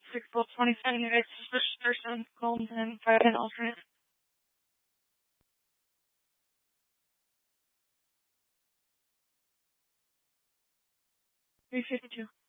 6 volt 20 centimeters first on cold and 5 in alternate. 352.